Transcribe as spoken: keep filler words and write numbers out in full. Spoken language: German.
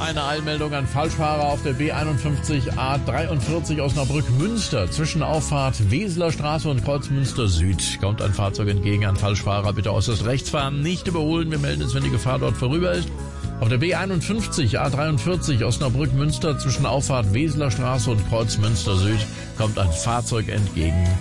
Eine Eilmeldung an Falschfahrer auf der B einundfünfzig A dreiundvierzig Osnabrück-Münster. Zwischen Auffahrt Weseler Straße und Kreuz Münster Süd kommt ein Fahrzeug entgegen. An Falschfahrer bitte äußerst rechts fahren, nicht überholen. Wir melden es, wenn die Gefahr dort vorüber ist. Auf der B einundfünfzig A dreiundvierzig Osnabrück-Münster zwischen Auffahrt Weseler Straße und Kreuz Münster Süd kommt ein Fahrzeug entgegen.